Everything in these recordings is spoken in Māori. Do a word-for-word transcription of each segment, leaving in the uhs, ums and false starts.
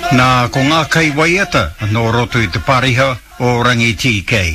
Nā ko ngā kai waiata no roto I te pariha o Rangi T K.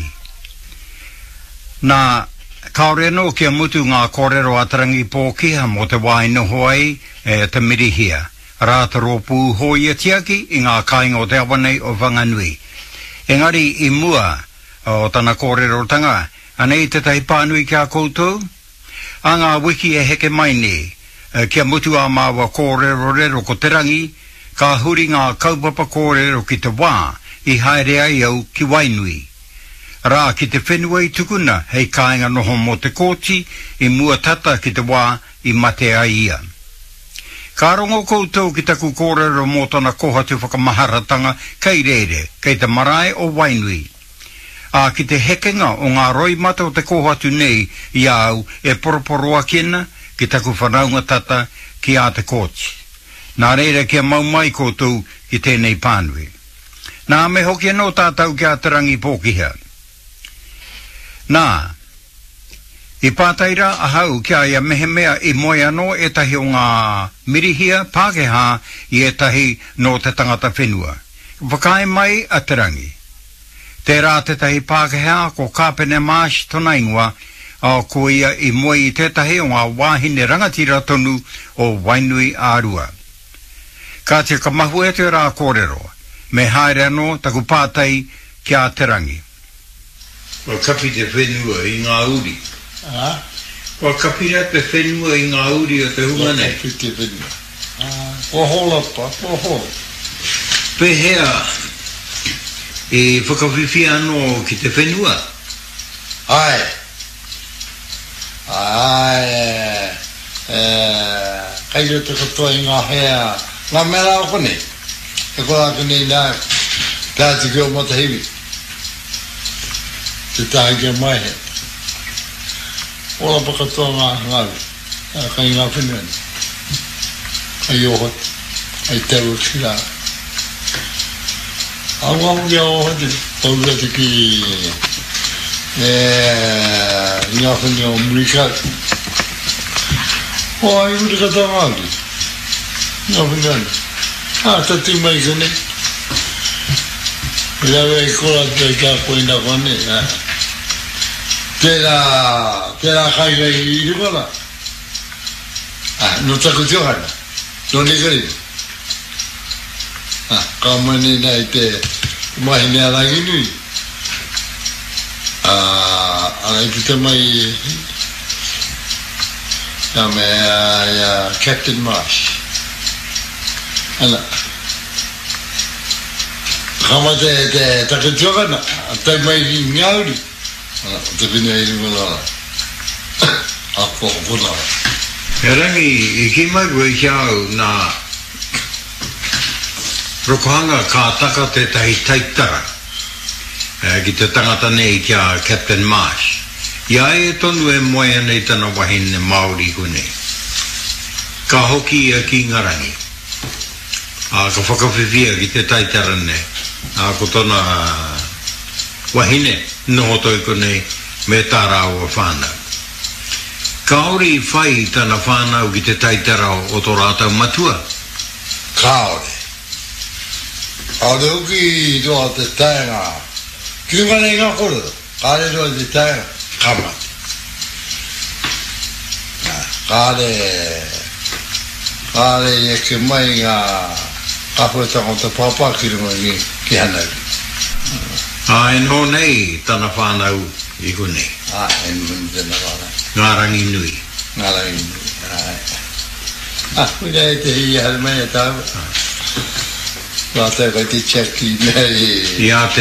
Nā kaore no kia mutu ngā kōrero atarangi pōkiha mo te wai noho ai e te mirihia. Rāta rōpū hoia tiaki I ngā kāinga o te awanei o Whanganui. Engari I mua o tana kōrero tanga, anei te tai pānui kia koutou. A ngā wiki e heke mai nei, kia mutu a māua kōrero rero ko te rangi, ka huri ngā kaupapa kōrero ki te wā, I haere ai au ki Wainui. Rā ki te whenua I tukuna, hei kāinga noho mo te kōti, I mua tata ki te wā, I mate ai ia. Ka rongo koutou ki taku kōrero mō tana koha te whakamaharatanga, kei reire, kei te marae o Wainui. A ki te hekenga o ngā roi mata o te kohatu nei I au e poroporoa kena ki taku whanaunga tata ki a te kōti. Nā reira kia mau mai koutou ki tēnei pānui. Nā me hoki anō tātou ki a te rangi pōkiha. Nā, I pātaira ahau kia ia mehemea I moe anō e tahi o ngā mirihia Pākehā I e tahi no te tangata whenua. Whakae mai a te rangi. Te rā te tahi Pākehā ko kāpene māshi tona ingoa a ko ia I moe I tētahi o ngā wāhine rangatira tonu o Wainui ārua. Ka te kamahu e te rā kōrero, me haere anō taku pātai ki a te rangi. Wa kapi te whenua I ngā uri. Ah? Wa kapi rā te whenua I ngā uri o te hunga nei. Wa kapi te whenua. Ah, wa hola pa, wa hola. Pehea, e whakawhiwhi anō ki te whenua. Ai. Ai, e, kairo te katoa I ngā hea, ngā mera o kone, e kora kone nā, tāti ki o mata hiwi, te tāhi kia mai he. Ola pa katoa ngā ngāwi, kai ngā whenuani, ai ohot, ai teru ki rā. A ngāmu kia ohot, paura te ki, e, ngā whenua o murikau. O, ai uri katoa ngāwi. Ngā whenua. Ah, tatu mai kone. Pirawe I kora te kia koina kone. Tērā, tērā kaira I rikora. Ah, no taku tiohana. No ne kari. Ah, ka mani nei te mahine arangi nui. Ah, anai ki te mai ia me ia Captain Marsh. Ana. Kama te te take tiokana, te mai I ngauri. Ana, te pina I ringolara. Ako, kolara. E rangi, I ki mai koe hiau nā rokohanga ka taka te tahi taitara. E, ki te tangata nei kia Captain Marsh. Ia e tonu e moe nei tana wahine Māori kone. Ka hoki ia ki ngarangi. A ka whakawhiwhia ki te taitara ne. A ko tona wahine noho toi kone me tā rāua whānau. Ka ori whai tana whānau ki te taitara o tō rātau matua? Ka ori. Aore uki toa te taenga. Ki runga nei ngā korero. Ka re roa te taenga. Kamati. Ka re... Ka re e ke mai ngā... Ka puetanga o te pāpā ki runga ni ki hanau. A e no nei tana whānau I hune. A e nui tana whānau. Ngā rangi nui. Ngā rangi nui. A, huina e te hi hara mai e tāua. Ngā te kai te chaki nei. Ia te